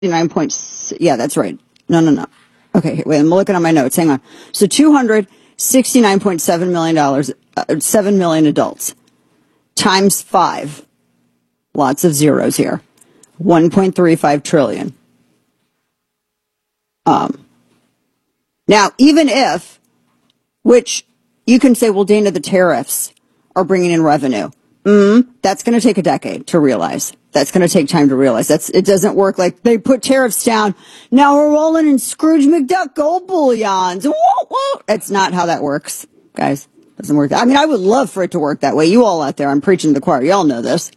Yeah, that's right. No. Okay, wait, I'm looking at my notes. Hang on. So $269.7 million, 7 million adults times 5. Lots of zeros here. 1.35 trillion. Now, even if, which you can say, well, Dana, the tariffs are bringing in revenue. That's going to take a decade to realize. That's going to take time to realize. It doesn't work like they put tariffs down. Now we're rolling in Scrooge McDuck gold bullions. Whoa, whoa. It's not how that works, guys. It doesn't work. I mean, I would love for it to work that way. You all out there, I'm preaching to the choir. Y'all know this.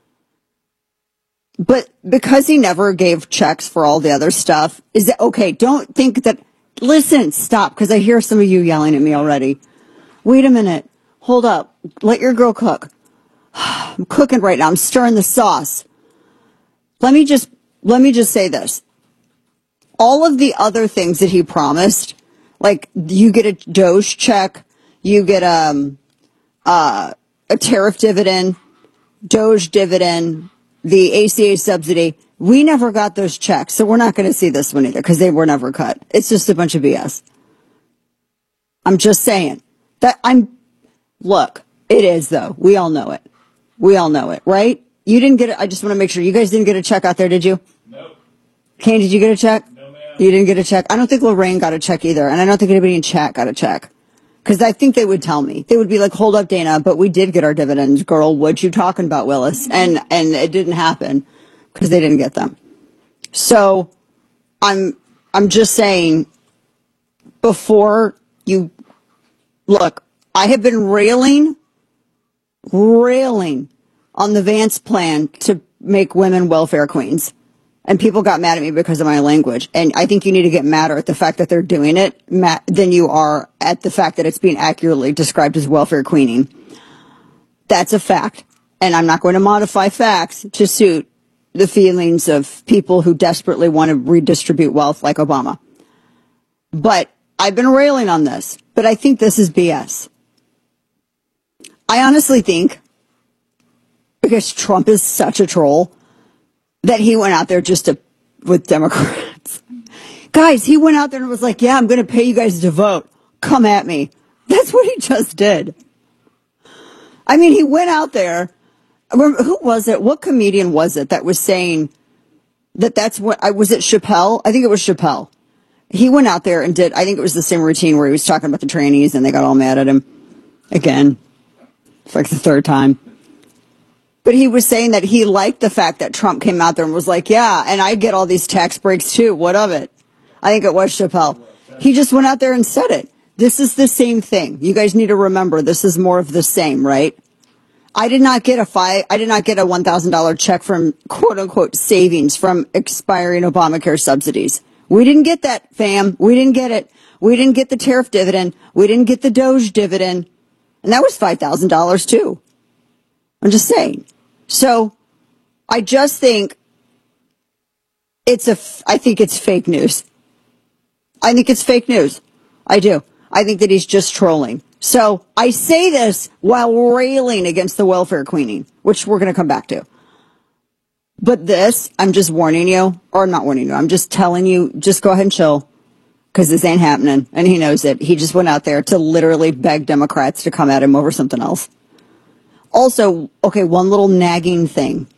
But because he never gave checks for all the other stuff, is that okay? Don't think that. Listen, stop, because I hear some of you yelling at me already. Wait a minute. Hold up. Let your girl cook. I'm cooking right now. I'm stirring the sauce. Let me just say this. All of the other things that he promised, like you get a Doge check, you get a tariff dividend, Doge dividend, the ACA subsidy. We never got those checks, so we're not going to see this one either because they were never cut. It's just a bunch of BS. I'm just saying look, it is though. We all know it. We all know it, right? You didn't get it. I just want to make sure you guys didn't get a check out there, did you? No. Kane, did you get a check? No, ma'am. You didn't get a check? I don't think Lorraine got a check either, and I don't think anybody in chat got a check. Because I think they would tell me. They would be like, hold up, Dana, but we did get our dividends, girl. What you talking about, Willis? And it didn't happen because they didn't get them. So I'm just saying, before you look, I have been railing on the Vance plan to make women welfare queens. And people got mad at me because of my language. And I think you need to get madder at the fact that they're doing it than you are at the fact that it's being accurately described as welfare queening. That's a fact. And I'm not going to modify facts to suit the feelings of people who desperately want to redistribute wealth like Obama. But I've been railing on this. But I think this is BS. I honestly think, because Trump is such a troll, that he went out there with Democrats. Guys, he went out there and was like, yeah, I'm going to pay you guys to vote. Come at me. That's what he just did. I mean, he went out there. Who was it? What comedian was it that was saying that's what, was it Chappelle? I think it was Chappelle. He went out there and did, I think it was the same routine where he was talking about the trainees and they got all mad at him. Again, it's like the third time. But he was saying that he liked the fact that Trump came out there and was like, yeah, and I get all these tax breaks too. What of it? I think it was Chappelle. He just went out there and said it. This is the same thing. You guys need to remember, this is more of the same, right? I did not get a $1,000 check from quote unquote savings from expiring Obamacare subsidies. We didn't get that, fam. We didn't get it. We didn't get the tariff dividend. We didn't get the Doge dividend. And that was $5,000 too. I'm just saying. So I just think I think it's fake news. I think it's fake news. I do. I think that he's just trolling. So I say this while railing against the welfare queening, which we're going to come back to. But this, I'm just warning you, or not warning you, I'm just telling you, just go ahead and chill, because this ain't happening, and he knows it. He just went out there to literally beg Democrats to come at him over something else. Also, okay, one little nagging thing.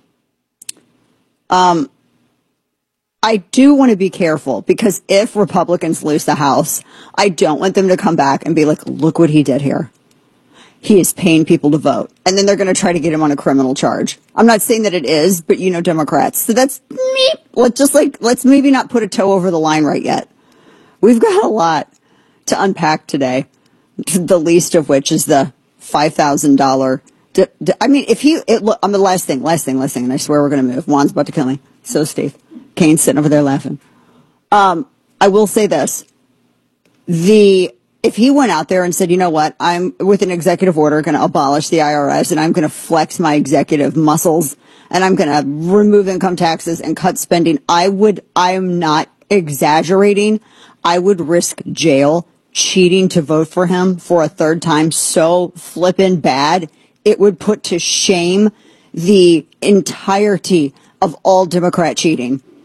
I do want to be careful, because if Republicans lose the House, I don't want them to come back and be like, look what he did here. He is paying people to vote. And then they're going to try to get him on a criminal charge. I'm not saying that it is, but you know Democrats. So that's me. Let's maybe not put a toe over the line right yet. We've got a lot to unpack today. The least of which is the $5,000. I mean, I'm the last thing, and I swear we're going to move. Juan's about to kill me. So Steve. Kane's sitting over there laughing. I will say this. If he went out there and said, you know what, I'm with an executive order going to abolish the IRS and I'm going to flex my executive muscles and I'm going to remove income taxes and cut spending, I'm not exaggerating. I would risk jail cheating to vote for him for a third time so flippin' bad. It would put to shame the entirety of all Democrat cheating.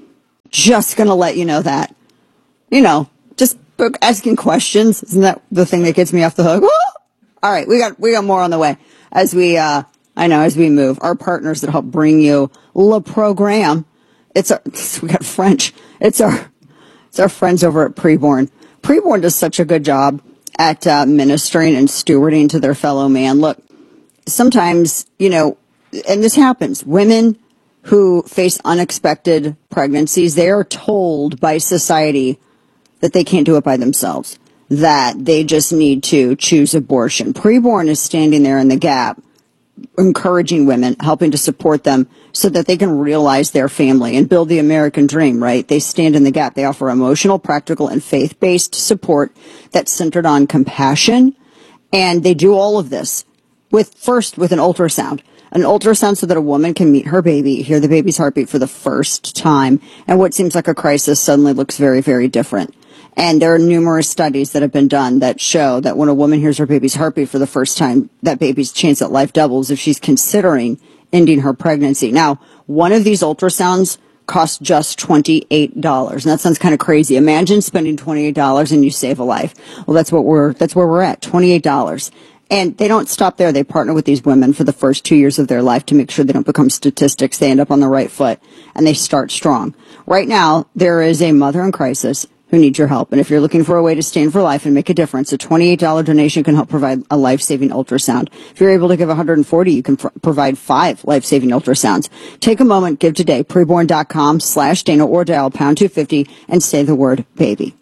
Just going to let you know that. Just asking questions. Isn't that the thing that gets me off the hook? Woo! All right. We got more on the way as we move. Our partners that help bring you Le Programme. We got French. It's our friends over at Preborn. Preborn does such a good job at ministering and stewarding to their fellow man. Look, sometimes, and this happens, women who face unexpected pregnancies, they are told by society that they can't do it by themselves, that they just need to choose abortion. Preborn is standing there in the gap, encouraging women, helping to support them so that they can realize their family and build the American dream, right? They stand in the gap. They offer emotional, practical, and faith-based support that's centered on compassion. And they do all of this with an ultrasound so that a woman can meet her baby, hear the baby's heartbeat for the first time. And what seems like a crisis suddenly looks very, very different. And there are numerous studies that have been done that show that when a woman hears her baby's heartbeat for the first time, that baby's chance at life doubles if she's considering ending her pregnancy. Now, one of these ultrasounds costs just $28. And that sounds kind of crazy. Imagine spending $28 and you save a life. Well, that's where we're at, $28. And they don't stop there. They partner with these women for the first 2 years of their life to make sure they don't become statistics. They end up on the right foot and they start strong. Right now, there is a mother in crisis who needs your help. And if you're looking for a way to stand for life and make a difference, a $28 donation can help provide a life-saving ultrasound. If you're able to give $140, you can provide 5 life-saving ultrasounds. Take a moment, give today, preborn.com/Dana or dial pound 250 and say the word baby.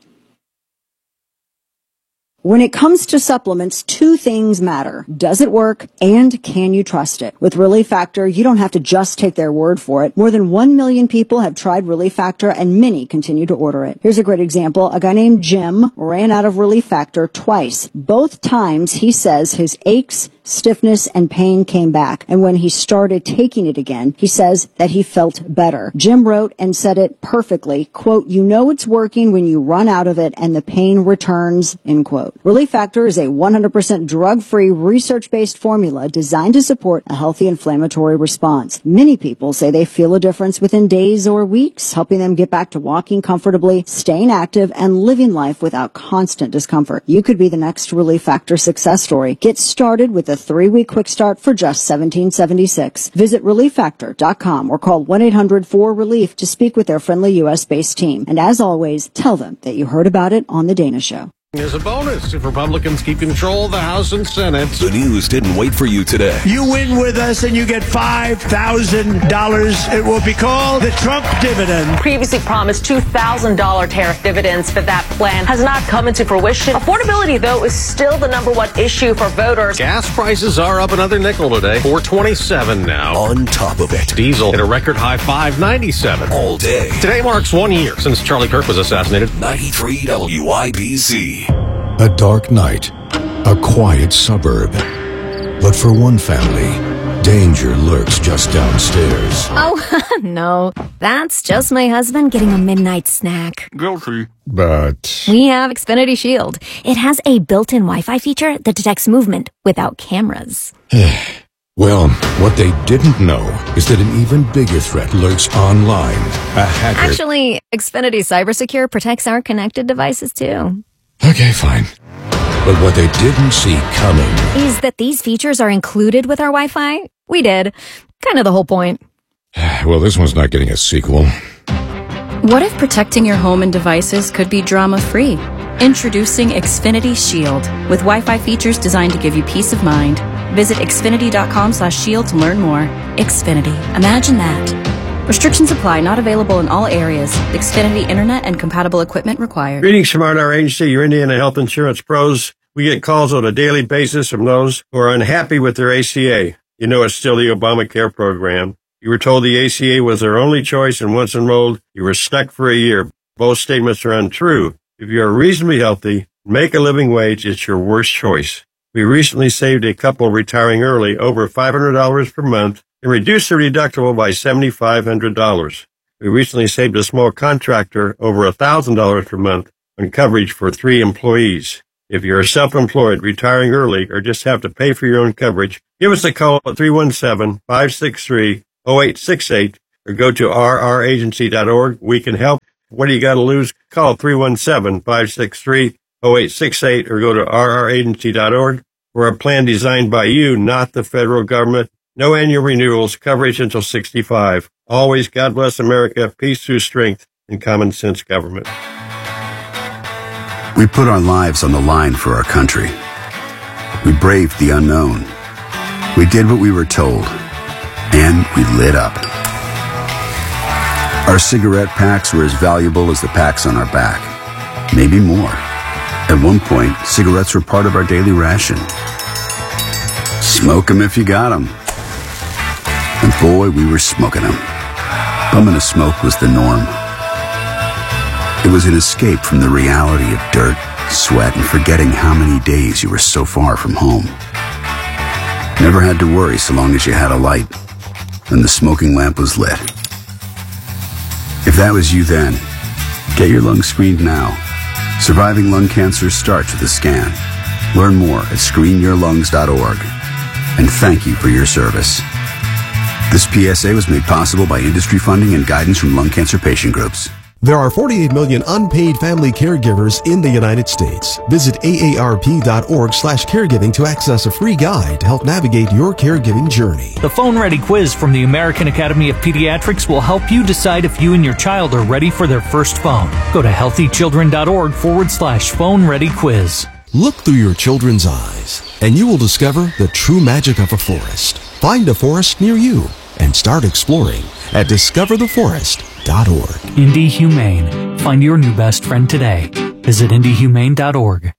When it comes to supplements, 2 things matter. Does it work and can you trust it? With Relief Factor, you don't have to just take their word for it. More than 1 million people have tried Relief Factor and many continue to order it. Here's a great example. A guy named Jim ran out of Relief Factor twice. Both times he says his aches, stiffness, and pain came back. And when he started taking it again, he says that he felt better. Jim wrote and said it perfectly, quote, "You know it's working when you run out of it and the pain returns," end quote. Relief Factor is a 100% drug-free, research-based formula designed to support a healthy inflammatory response. Many people say they feel a difference within days or weeks, helping them get back to walking comfortably, staying active, and living life without constant discomfort. You could be the next Relief Factor success story. Get started with a 3-week quick start for just $17.76. Visit ReliefFactor.com or call 1-800-4RELIEF to speak with their friendly U.S.-based team. And as always, tell them that you heard about it on The Dana Show. As a bonus, if Republicans keep control of the House and Senate. The news didn't wait for you today. You win with us and you get $5,000. It will be called the Trump dividend. Previously promised $2,000 tariff dividends, but that plan has not come into fruition. Affordability, though, is still the #1 issue for voters. Gas prices are up another nickel today, $4.27 now. On top of it, diesel hit a record high $5.97 all day. Today marks 1 year since Charlie Kirk was assassinated. 93 WIBC. A dark night, a quiet suburb. But for one family, danger lurks just downstairs. Oh, no. That's just my husband getting a midnight snack. Guilty. But We have Xfinity Shield. It has a built-in Wi-Fi feature that detects movement without cameras. well, what they didn't know is that an even bigger threat lurks online. A hacker. Actually, Xfinity CyberSecure protects our connected devices, too. Okay, fine. But what they didn't see coming Is that these features are included with our Wi-Fi? We did. Kind of the whole point. Well, this one's not getting a sequel. What if protecting your home and devices could be drama-free? Introducing Xfinity Shield, with Wi-Fi features designed to give you peace of mind. Visit xfinity.com/shield to learn more. Xfinity. Imagine that. Restrictions apply. Not available in all areas. Xfinity Internet and compatible equipment required. Greetings from our agency, your Indiana Health Insurance Pros. We get calls on a daily basis from those who are unhappy with their ACA. You know it's still the Obamacare program. You were told the ACA was their only choice, and once enrolled, you were stuck for a year. Both statements are untrue. If you are reasonably healthy, make a living wage, it's your worst choice. We recently saved a couple retiring early over $500 per month and reduced the deductible by $7,500. We recently saved a small contractor over $1,000 per month on coverage for 3 employees. If you're self-employed, retiring early, or just have to pay for your own coverage, give us a call at 317-563-0868 or go to rragency.org. We can help. What do you got to lose? Call 317-563-0868 or go to rragency.org for a plan designed by you, not the federal government. No annual renewals, coverage until 65. Always God bless America, peace through strength, and common sense government. We put our lives on the line for our country. We braved the unknown. We did what we were told. And we lit up. Our cigarette packs were as valuable as the packs on our back. Maybe more. At one point, cigarettes were part of our daily ration. Smoke 'em if you got 'em. And boy, we were smoking 'em. Bumming a smoke was the norm. It was an escape from the reality of dirt, sweat, and forgetting how many days you were so far from home. Never had to worry so long as you had a light, and the smoking lamp was lit. If that was you then, get your lungs screened now. Surviving lung cancer starts with a scan. Learn more at screenyourlungs.org. And thank you for your service. This PSA was made possible by industry funding and guidance from lung cancer patient groups. There are 48 million unpaid family caregivers in the United States. Visit aarp.org/caregiving to access a free guide to help navigate your caregiving journey. The Phone Ready quiz from the American Academy of Pediatrics will help you decide if you and your child are ready for their first phone. Go to healthychildren.org/phone ready quiz. Look through your children's eyes, and you will discover the true magic of a forest. Find a forest near you and start exploring at discovertheforest.org. Indie Humane. Find your new best friend today. Visit indiehumane.org.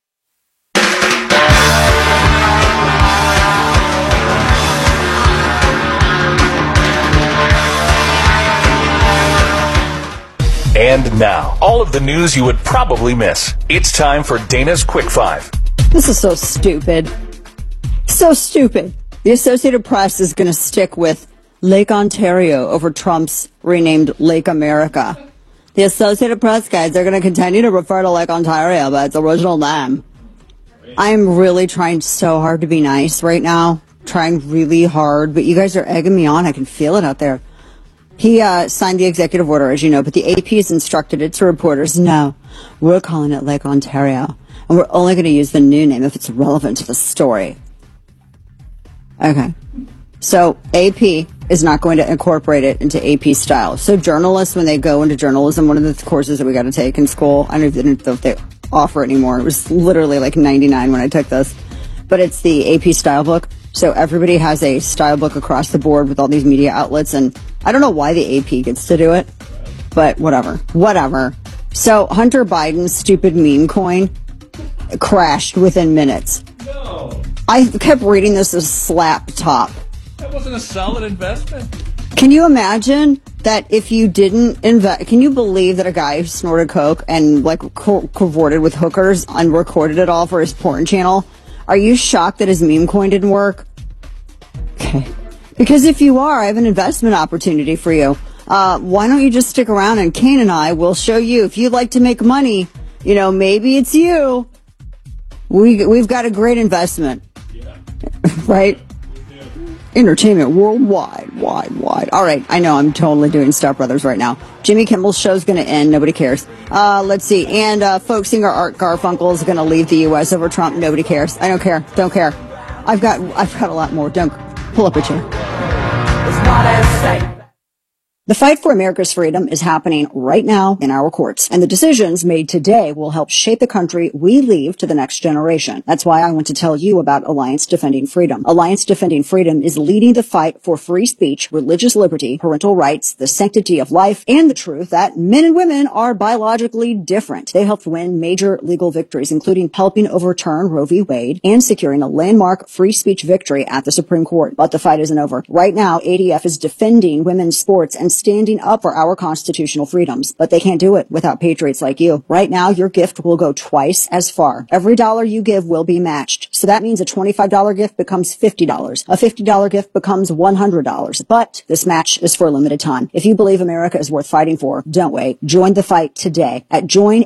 And now, all of the news you would probably miss. It's time for Dana's Quick Five. This is so stupid. So stupid. The Associated Press is going to stick with Lake Ontario over Trump's renamed Lake America. The Associated Press guys, they're going to continue to refer to Lake Ontario by its original name. I'm really trying so hard to be nice right now. Trying really hard, but you guys are egging me on. I can feel it out there. He signed the executive order, as you know, but the AP has instructed its reporters, no, we're calling it Lake Ontario, and we're only going to use the new name if it's relevant to the story. Okay. So AP is not going to incorporate it into AP style. So journalists, when they go into journalism, one of the courses that we got to take in school, I don't even know if they offer it anymore. It was literally like 99 when I took this. But it's the AP style book. So everybody has a style book across the board with all these media outlets. And I don't know why the AP gets to do it, but whatever. So Hunter Biden's stupid meme coin crashed within minutes. No. I kept reading this as slap top. That wasn't a solid investment. Can you imagine that if you didn't invest? Can you believe that a guy who snorted coke and like cavorted with hookers and recorded it all for his porn channel? Are you shocked that his meme coin didn't work? Okay. Because if you are, I have an investment opportunity for you. Why don't you just stick around and Kane and I will show you if you'd like to make money, you know, maybe it's you. We've got a great investment. Yeah. Right? Entertainment worldwide, wide. All right, I know I'm totally doing Step Brothers right now. Jimmy Kimmel's show's going to end. Nobody cares. Let's see. And folk singer Art Garfunkel is going to leave the U.S. over Trump. Nobody cares. I don't care. Don't care. I've got a lot more. Don't pull up a chair. It's not as safe. The fight for America's freedom is happening right now in our courts, and the decisions made today will help shape the country we leave to the next generation. That's why I want to tell you about Alliance Defending Freedom. Alliance Defending Freedom is leading the fight for free speech, religious liberty, parental rights, the sanctity of life, and the truth that men and women are biologically different. They helped win major legal victories, including helping overturn Roe v. Wade and securing a landmark free speech victory at the Supreme Court. But the fight isn't over. Right now, ADF is defending women's sports and standing up for our constitutional freedoms, but they can't do it without patriots like you. Right now, your gift will go twice as far. Every dollar you give will be matched. So that means a $25 gift becomes $50. A $50 gift becomes $100. But this match is for a limited time. If you believe America is worth fighting for, don't wait. Join the fight today at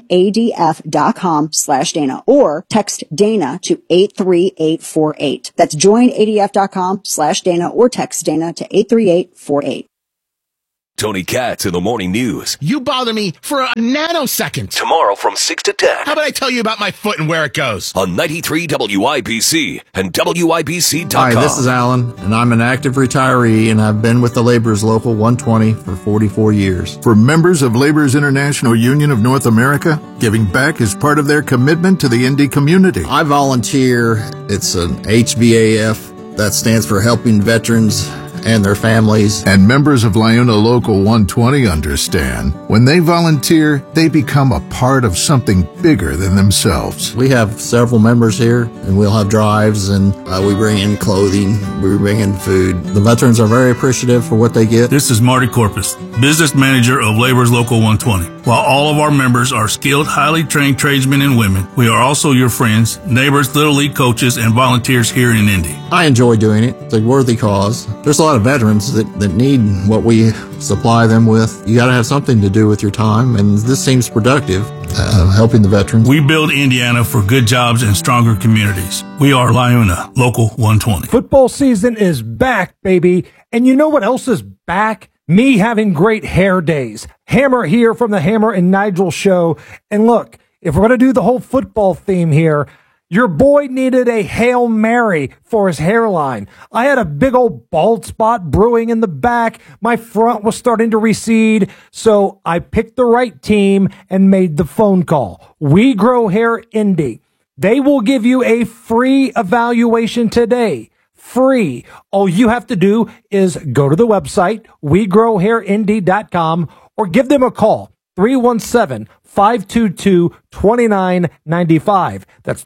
joinadf.com/Dana or text Dana to 83848. That's joinadf.com/Dana or text Dana to 83848. Tony Katz in the morning news. You bother me for a nanosecond. Tomorrow from 6 to 10. How about I tell you about my foot and where it goes? On 93 WIBC and WIBC.com. Hi, this is Alan, and I'm an active retiree, and I've been with the Laborers Local 120 for 44 years. For members of Laborers International Union of North America, giving back is part of their commitment to the Indy community. I volunteer. It's an HVAF. That stands for Helping Veterans and their families. And members of Liuna Local 120 understand when they volunteer, they become a part of something bigger than themselves. We have several members here, and we'll have drives, and we bring in clothing, we bring in food. The veterans are very appreciative for what they get. This is Marty Corpus, business manager of Laborers Local 120. While all of our members are skilled, highly trained tradesmen and women, we are also your friends, neighbors, Little League coaches, and volunteers here in Indy. I enjoy doing it. It's a worthy cause. There's a lot of veterans that need what we supply them with. You got to have something to do with your time, and this seems productive, helping the veterans. We build Indiana for good jobs and stronger communities. We are Liuna Local 120. Football season is back, baby. And you know what else is back? Me having great hair days. Hammer here from the Hammer and Nigel show. And look, if we're going to do the whole football theme here, your boy needed a Hail Mary for his hairline. I had a big old bald spot brewing in the back. My front was starting to recede. So I picked the right team and made the phone call. We Grow Hair Indy. They will give you a free evaluation today. Free. All you have to do is go to the website, wegrowhairindy.com, or give them a call. 317-522-2995. That's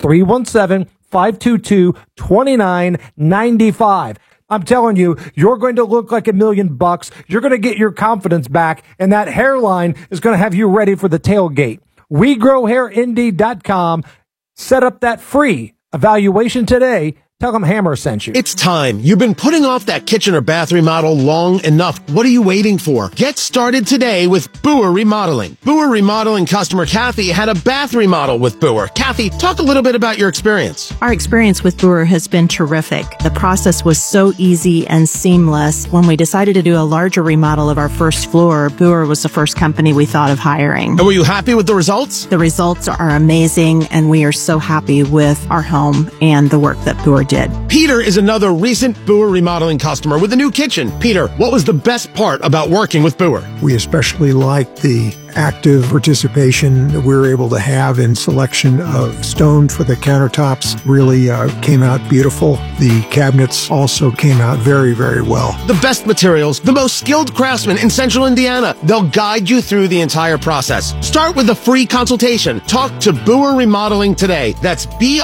317-522-2995. I'm telling you, you're going to look like $1 million. You're going to get your confidence back, and that hairline is going to have you ready for the tailgate. WeGrowHairIndy.com. Set up that free evaluation today. Tell them Hammer sent you. It's time. You've been putting off that kitchen or bath remodel long enough. What are you waiting for? Get started today with Boer Remodeling. Boer Remodeling customer Kathy had a bath remodel with Boer. Kathy, talk a little bit about your experience. Our experience with Boer has been terrific. The process was so easy and seamless. When we decided to do a larger remodel of our first floor, Boer was the first company we thought of hiring. And were you happy with the results? The results are amazing, and we are so happy with our home and the work that Boer did. Peter is another recent Boer Remodeling customer with a new kitchen. Peter, what was the best part about working with Boer? We especially liked the active participation that we were able to have in selection of stone for the countertops. Really came out beautiful. The cabinets also came out very, very well. The best materials, the most skilled craftsmen in Central Indiana. They'll guide you through the entire process. Start with a free consultation. Talk to Boer Remodeling today. That's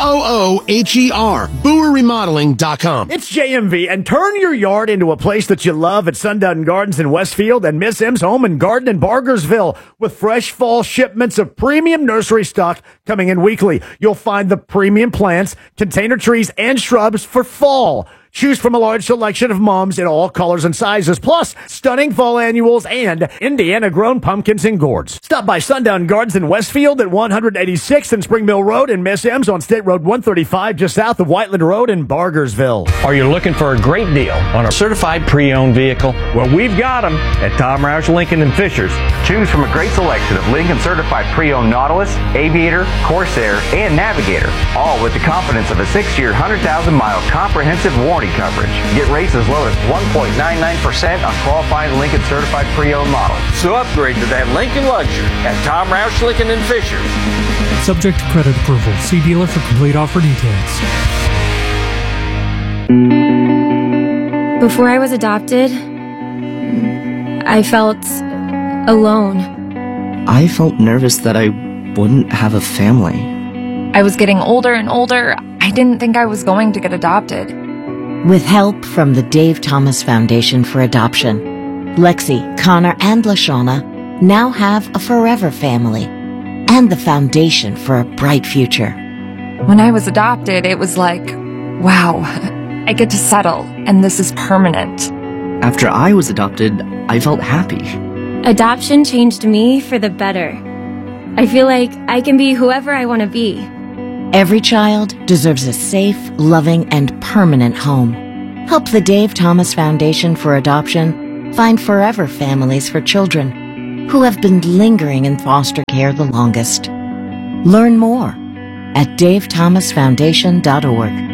BOOHER. BoerRemodeling.com. It's JMV, and turn your yard into a place that you love at Sundown Gardens in Westfield and Miss M's Home and Garden in Bargersville. With fresh fall shipments of premium nursery stock coming in weekly, you'll find the premium plants, container trees, and shrubs for fall. Choose from a large selection of mums in all colors and sizes, plus stunning fall annuals and Indiana-grown pumpkins and gourds. Stop by Sundown Gardens in Westfield at 186th and Spring Mill Road, and Miss M's on State Road 135 just south of Whiteland Road in Bargersville. Are you looking for a great deal on a certified pre-owned vehicle? Well, we've got them at Tom Roush Lincoln and Fishers. Choose from a great selection of Lincoln certified pre-owned Nautilus, Aviator, Corsair, and Navigator, all with the confidence of a 6-year, 100,000-mile comprehensive warranty coverage. Get rates as low as 1.99% on qualifying Lincoln certified pre-owned models. So upgrade to that Lincoln luxury at Tom Roush Lincoln and Fishers. Subject to credit approval. See dealer for complete offer details. Before I was adopted, I felt alone. I felt nervous that I wouldn't have a family. I was getting older and older. I didn't think I was going to get adopted. With help from the Dave Thomas Foundation for Adoption, Lexi, Connor, and LaShawna now have a forever family and the foundation for a bright future. When I was adopted, it was like, wow, I get to settle, and this is permanent. After I was adopted, I felt happy. Adoption changed me for the better. I feel like I can be whoever I want to be. Every child deserves a safe, loving, and permanent home. Help the Dave Thomas Foundation for Adoption find forever families for children who have been lingering in foster care the longest. Learn more at davethomasfoundation.org.